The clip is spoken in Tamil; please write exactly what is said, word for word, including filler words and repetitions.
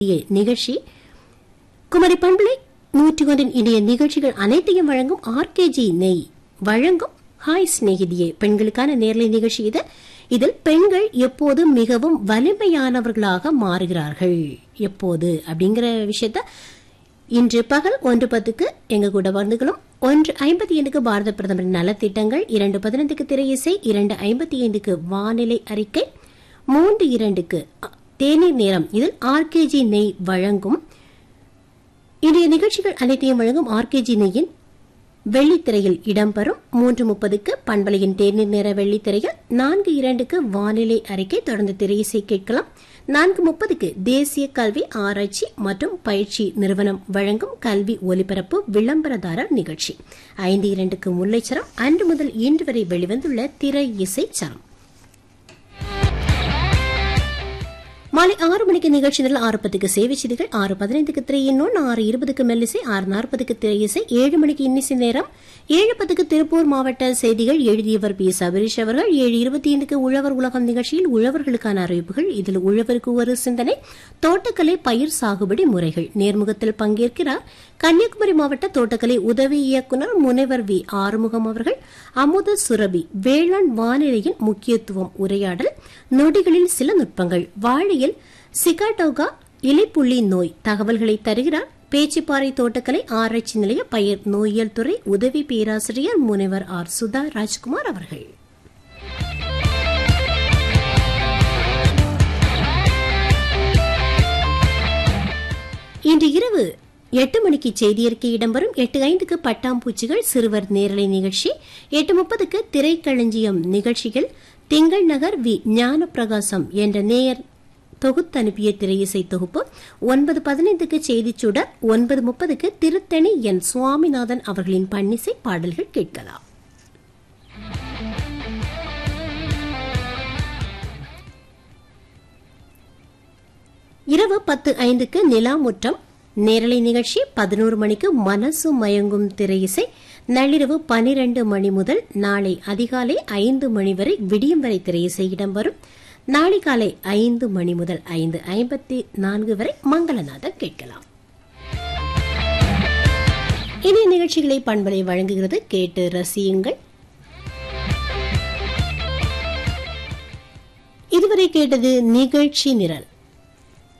நிகழ்ச்சி குமரி பண்பலை நூற்றி ஒன்றின் இணைய நிகழ்ச்சிகள் அனைத்தையும் வழங்கும் ஆர்கேஜி நெய் வழங்கும் ஹாய் சிநேகிதியே பெண்களுக்கான நேரலை நிகழ்ச்சி இது. இதில் பெண்கள் எப்போது மிகவும் வலிமையானவர்களாக மாறுகிறார்கள் எப்போது அப்படிங்கிற விஷயத்த இன்று பகல் ஒன்று பத்துக்கு எங்க கூட வந்துகளும் ஒன்று ஐம்பத்தி ஐந்துக்கு பாரத பிரதமரின் நலத்திட்டங்கள், இரண்டு பதினைந்துக்கு திரையிசை, இரண்டு ஐம்பத்தி ஐந்துக்கு வானிலை அறிக்கை, மூன்று இரண்டுக்கு தேநீர் நேரம். இதில் ஆர்கேஜி நெய் வழங்கும் இன்றைய நிகழ்ச்சிகள் அனைத்தையும் வழங்கும் ஆர்கேஜி நெய்யின் வெள்ளித்திரையில் இடம்பெறும். மூன்று முப்பதுக்கு பண்பலையின் தேநீர் நேர வெள்ளித்திரையில், நான்கு இரண்டுக்கு வானிலை அறிக்கை, தொடர்ந்து திரையிசை கேட்கலாம். நான்கு முப்பதுக்கு தேசிய கல்வி ஆராய்ச்சி மற்றும் பயிற்சி நிறுவனம் வழங்கும் கல்வி ஒலிபரப்பு விளம்பரதாரர் நிகழ்ச்சி. ஐந்து இரண்டுக்கு முல்லைச்சரம், அன்று முதல் இன்று வரை வெளிவந்துள்ள திரை இசை சரம். மாலை ஆறு மணிக்கு நிகழ்ச்சி நிரல், ஆறு பத்துக்கு சேவை செய்திகள், ஆறு பதினைந்துக்கு திரையின்னொன், ஆறு இருபதுக்கு மெல்லிசை, ஆறு நாற்பதுக்கு திரையிசை, ஏழு மணிக்கு இன்னிசை நேரம், ஏழு பத்துக்கு திருப்பூர் மாவட்ட செய்திகள் எழுதியவர் பி சபரீஷ் அவர்கள். ஏழு இருபத்தி ஐந்துக்கு உழவர் உலகம் நிகழ்ச்சியில் உழவர்களுக்கான அறிவிப்புகள், இதில் உழவருக்கு ஒரு சிந்தனை, தோட்டக்கலை பயிர் சாகுபடி முறைகள். நேர்முகத்தில் பங்கேற்கிறார் கன்னியாகுமரி மாவட்ட தோட்டக்கலை உதவி இயக்குநர் முனைவர் வி ஆறுமுகம் அவர்கள். அமுத சுரபி வேளாண் வானிலையின் முக்கியத்துவம் உரையாடல், நொடிகளில் சில நுட்பங்கள், வாழையில் சிகாடோகா இலைப்புள்ளி நோய் தகவல்களை தருகிறார் பேச்சிப்பாறை தோட்டக்கலை ஆராய்ச்சி நிலைய பயிர் நோயியல் துறை உதவி பேராசிரியர் முனைவர் ஆர் சுதா ராஜ்குமார் அவர்கள். இன்று இரவு எட்டு மணிக்கு செய்தியறிக்கை இடம்பெறும். எட்டு ஐந்துக்கு பட்டாம்பூச்சிகள் சிறுவர் நேரலை நிகழ்ச்சி, எட்டு முப்பதுக்கு திரைக்களஞ்சியம் நிகழ்ச்சிகள், திங்கள் நகர் வி ஞான பிரகாசம் என்ற நேயர் தொகுத்து அனுப்பிய திரையிசை தொகுப்பு, ஒன்பது பதினைந்துக்கு செய்திச் சுடர், ஒன்பது முப்பதுக்கு திருத்தணி என் சுவாமிநாதன் அவர்களின் பன்னிசை பாடல்கள் கேட்கலாம். இரவு பத்து ஐந்துக்கு நிலாமுற்றம் நேரலை நிகழ்ச்சி, பதினோரு மணிக்கு மனசு மயங்கும் திரையிசை, நள்ளிரவு பனிரெண்டு மணி முதல் நாளை அதிகாலை ஐந்து மணி வரை விடியும் வரை திரையிசை இடம்பெறும். நாளை காலை ஐந்து மணி முதல் ஐந்து ஐம்பத்தி நான்கு வரை மங்களநாதம் கேட்கலாம். இனிய நிகழ்ச்சிகளை பண்பலை வழங்குகிறது, கேட்டு ரசியுங்கள். இதுவரை கேட்டது நிகழ்ச்சி நிரல்.